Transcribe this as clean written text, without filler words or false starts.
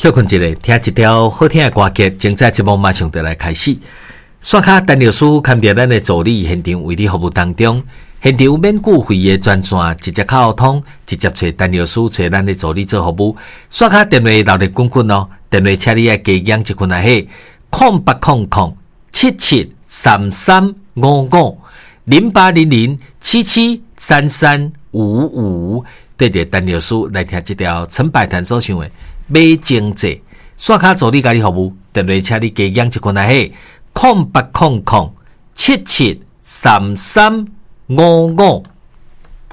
休困一下，听一条好听的歌曲，精彩节目马上就来开始。刷卡陈律师看到咱的助理现场为你服务当中，现场免付费的专线，直接靠通，直接找陈律师，找咱的助理做服务。刷卡电话闹热滚滚哦，电话请你要加减一群啊嘿，0800773355，对着陈律师来听这条陈百潭所唱的。买经济，刷卡助理甲你服务，电话请你加减一群啊嘿，0800773355。